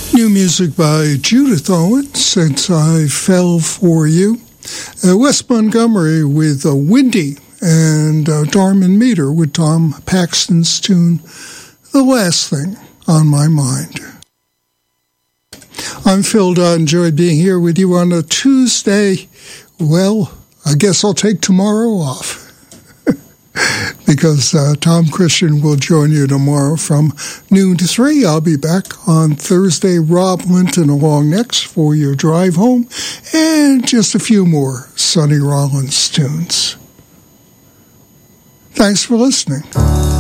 New music by Judith Owen, Since I Fell For You. Wes Montgomery with Windy, and Darman Meter with Tom Paxton's tune, The Last Thing on My Mind. I'm Phil Dodd. Enjoyed being here with you on a Tuesday. Well, I guess I'll take tomorrow off. Because Tom Christian will join you tomorrow from noon to 3. I'll be back on Thursday. Rob Linton along next for your drive home, and just a few more Sonny Rollins tunes. Thanks for listening.